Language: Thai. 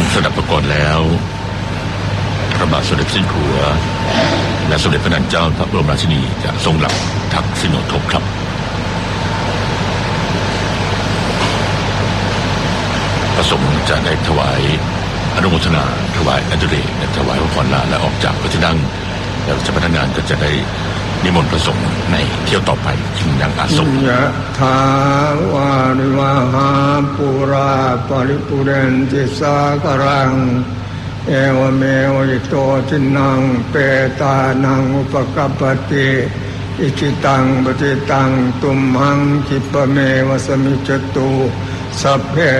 สดับประกอบแล้วพระบาทสมเด็จพระเจ้าอยู่หัวและสมเด็จพระนางเจ้าพระบรมราชินีจะทรงหลับทักษิณโทษครับพระสงฆ์จะได้ถวายอนุโมทนาถวายอัญเรกและถวายพระพรลาและออกจากพระที่นั่งแล้วเจ้าพนักงานก็จะได้นิมนต์พระสงฆ์ในเที่ยวต่อไปถึงยังอาสมยะถาวาริวหาปุราปริปุเรนติสากรังเอวเมวะอิโตทินังเปตานังอุปกัปปติอิจิตังปฏิตังตุมหังคิปะเมวะสมิจจตุสัพเพ